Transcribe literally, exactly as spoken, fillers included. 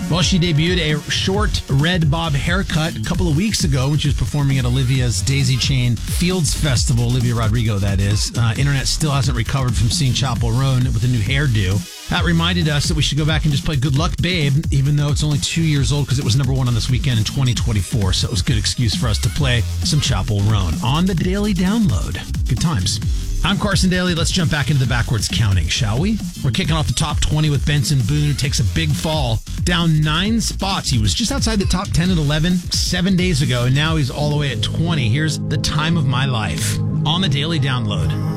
Well, she debuted a short red bob haircut a couple of weeks ago when she was performing at Olivia's Daisy Chain Fields Festival. Olivia Rodrigo, that is. Uh, internet still hasn't recovered from seeing Chappell Roan with a new hairdo. That reminded us that we should go back and just play Good Luck Babe, even though it's only two years old because it was number one on This Weekend in twenty twenty-four. So it was a good excuse for us to play some Chappell Roan on the Daily Download. Good times. I'm Carson Daly. Let's jump back into the backwards counting, shall we? We're kicking off the top twenty with Benson Boone, who takes a big fall. Down nine spots. He was just outside the top ten at eleven seven days ago, and now he's all the way at twenty. Here's The Time of My Life on the Daily Download.